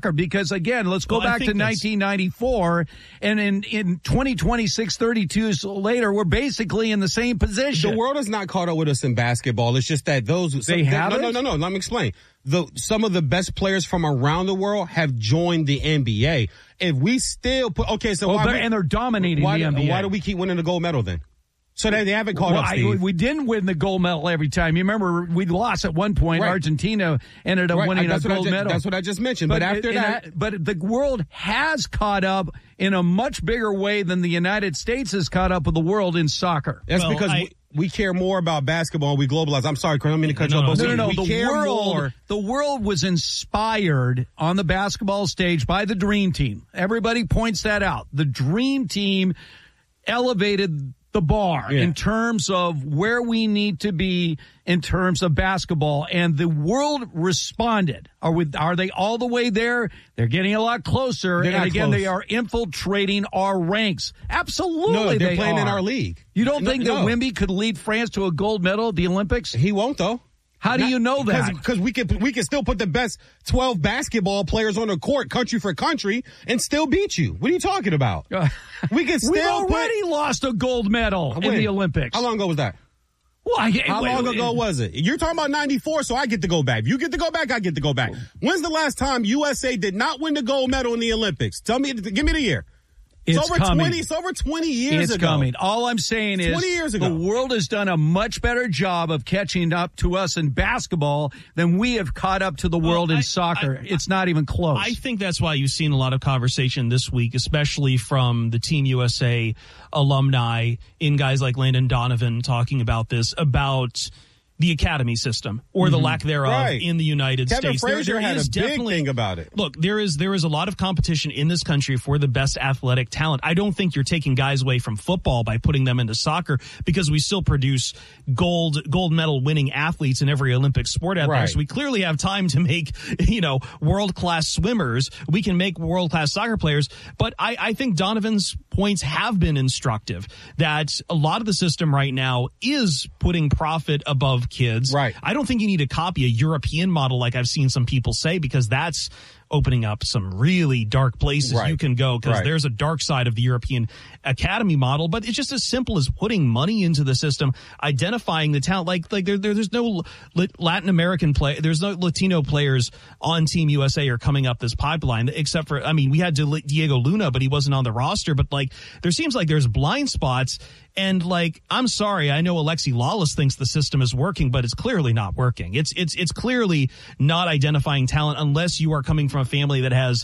soccer because, again, let's go back to 1994, and in 2026, 32 years later, we're basically in the same position. The world has not caught up with us in basketball. It's just that no. Let me explain. Some of the best players from around the world have joined the NBA. If we still they're dominating the NBA. Why do we keep winning the gold medal then? So they haven't caught up, Steve. We didn't win the gold medal every time. You remember we lost at one point. Right. Argentina ended up winning a gold medal. That's what I just mentioned. But after that. But the world has caught up in a much bigger way than the United States has caught up with the world in soccer. That's because we care more about basketball and we globalize. I'm sorry, Chris, I don't mean to cut you off. No. The world was inspired on the basketball stage by the Dream Team. Everybody points that out. The Dream Team elevated the bar in terms of where we need to be in terms of basketball, and the world responded. Are they all the way there? They're getting a lot closer, and again, they are infiltrating our ranks. Absolutely, no, they're playing in our league. You don't think that Wemby could lead France to a gold medal at the Olympics? He won't, though. How do you know that? Because we can still put the best 12 basketball players on the court, country for country, and still beat you. What are you talking about? We can still. We already lost a gold medal in the Olympics. How long ago was that? Well, How long ago was it? You're talking about 94, so I get to go back. If you get to go back, I get to go back. When's the last time USA did not win the gold medal in the Olympics? Give me the year. It's over 20 years ago. It's coming. All I'm saying is 20 years ago. The world has done a much better job of catching up to us in basketball than we have caught up to the world in soccer. It's not even close. I think that's why you've seen a lot of conversation this week, especially from the Team USA alumni in guys like Landon Donovan talking about this, about the academy system or the lack thereof in the United States. Kevin Frazier had a big thing about it. Look, there is a lot of competition in this country for the best athletic talent. I don't think you're taking guys away from football by putting them into soccer, because we still produce gold medal winning athletes in every Olympic sport out there. So we clearly have time to make, world-class swimmers. We can make world-class soccer players. But I think Donovan's points have been instructive, that a lot of the system right now is putting profit above kids. Right. I don't think you need to copy a European model like I've seen some people say, because that's opening up some really dark places you can go, because there's a dark side of the European academy model. But it's just as simple as putting money into the system, identifying the talent. Like there's no Latin American there's no Latino players on Team USA or coming up this pipeline, except for, we had Diego Luna, but he wasn't on the roster. But there seems like there's blind spots. And I'm sorry, I know Alexi Lawless thinks the system is working, but it's clearly not working. It's clearly not identifying talent unless you are coming from a family that has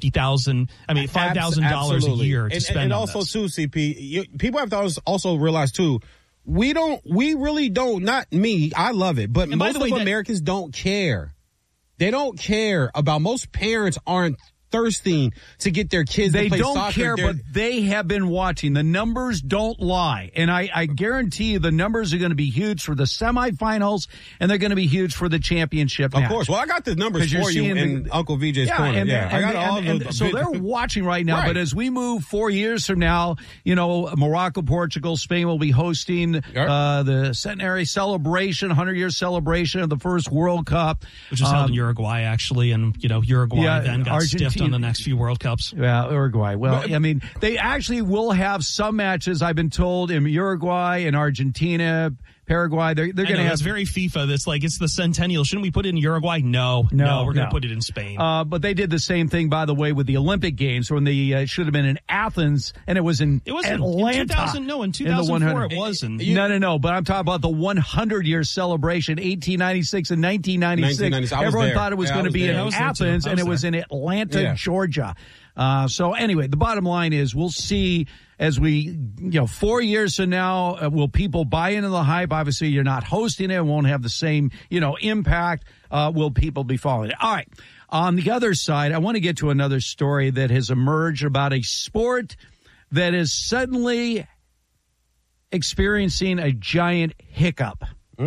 $5,000 a year to spend. And also too, CP, people have to also realize too, we really don't, not me, I love it, but most of Americans don't care. They don't care about, most parents aren't thirsting to get their kids to play soccer. They don't care, but they have been watching. The numbers don't lie. And I guarantee you the numbers are going to be huge for the semifinals, and they're going to be huge for the championship match. Of course. Well, I got the numbers for you in Uncle VJ's corner. I got all those. So they're watching right now. But as we move 4 years from now, Morocco, Portugal, Spain will be hosting the centenary celebration, 100-year celebration of the first World Cup. Which was held in Uruguay, actually. And, Uruguay then got stiffed on the next few World Cups. Yeah, Uruguay. Well, they actually will have some matches, I've been told, in Uruguay and Argentina, Paraguay. They're going to have. It's very FIFA. That's it's the centennial. Shouldn't we put it in Uruguay? No, we're going to put it in Spain. But they did the same thing, by the way, with the Olympic Games, when they should have been in Athens, and it was in Atlanta. In 2004 it wasn't. No. But I'm talking about the 100-year celebration, 1896 and 1996. Everyone thought it was going to be in Athens, and it was in Atlanta, Georgia. So anyway, the bottom line is we'll see as we, 4 years from now, will people buy into the hype? Obviously, you're not hosting it. Won't have the same, impact. Will people be following it? All right. On the other side, I want to get to another story that has emerged about a sport that is suddenly experiencing a giant hiccup.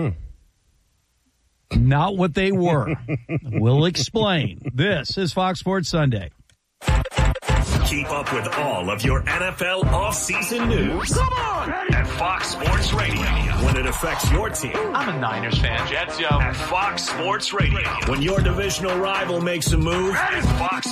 Not what they were. We'll explain. This is Fox Sports Sunday. Keep up with all of your NFL offseason news. Come on! At Fox Sports Radio. When it affects your team. I'm a Niners fan, Jets, yo. At Fox Sports Radio. When your divisional rival makes a move. At Fox